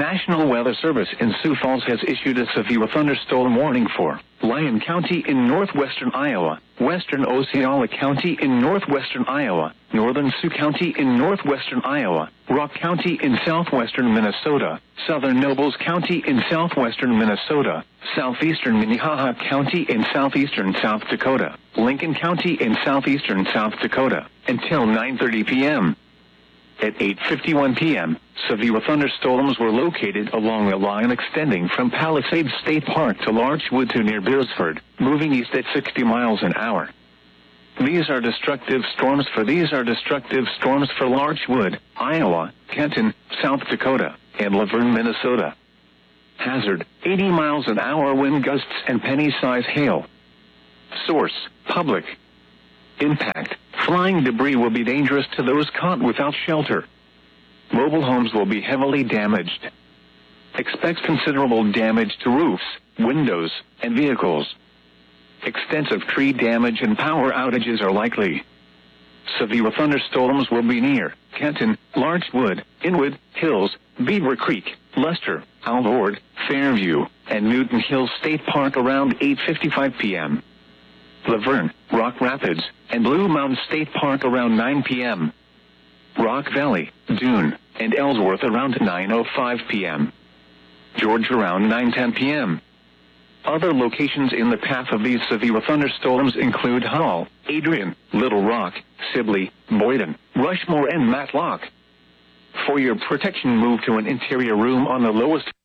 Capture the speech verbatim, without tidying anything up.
National Weather Service in Sioux Falls has issued a severe thunderstorm warning for Lyon County in northwestern Iowa, western Osceola County in northwestern Iowa, northern Sioux County in northwestern Iowa, Rock County in southwestern Minnesota, southern Nobles County in southwestern Minnesota, southeastern Minnehaha County in southeastern South Dakota, Lincoln County in southeastern South Dakota, until nine thirty p m At eight fifty-one p m, severe thunderstorms were located along a line extending from Palisades State Park to Larchwood to near Beresford, moving east at sixty miles an hour. These are destructive storms for these are destructive storms for Larchwood, Iowa, Kenton, South Dakota, and Laverne, Minnesota. Hazard, eighty miles an hour wind gusts and penny-size hail. Source, public. Impact, flying debris will be dangerous to those caught without shelter. Mobile homes will be heavily damaged. Expect considerable damage to roofs, windows, and vehicles. Extensive tree damage and power outages are likely. Severe thunderstorms will be near Kenton, Larchwood, Inwood, Hills, Beaver Creek, Lester, Alvord, Fairview, and Newton Hills State Park around eight fifty-five p m Laverne, Rock Rapids, and Blue Mountain State Park around nine p m Rock Valley, Dune, and Ellsworth around nine oh five p m George around nine ten p m Other locations in the path of these severe thunderstorms include Hull, Adrian, Little Rock, Sibley, Boyden, Rushmore, and Matlock. For your protection, move to an interior room on the lowest